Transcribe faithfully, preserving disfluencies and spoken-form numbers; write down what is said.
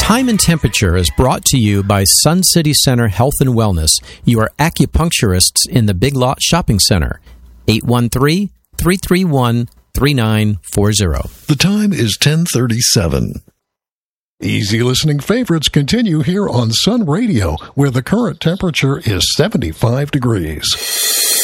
Time and Temperature is brought to you by Sun City Center Health and Wellness, your acupuncturists in the Big Lot Shopping Center. eight one three, three three one, three nine four zero. The time is ten thirty-seven. Easy listening favorites continue here on Sun Radio, where the current temperature is seventy-five degrees.